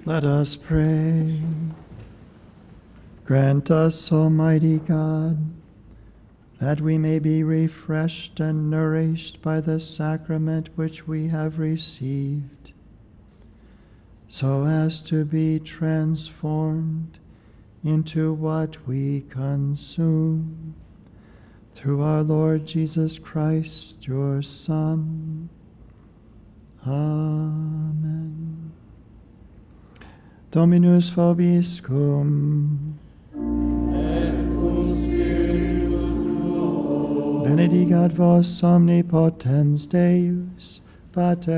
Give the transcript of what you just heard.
Let us pray. Grant us, Almighty God, that we may be refreshed and nourished by the sacrament which we have received, so as to be transformed into what we consume. Through our Lord Jesus Christ, your Son. Amen. Dominus vobiscum. Benedicat vos omnipotens Deus, Pater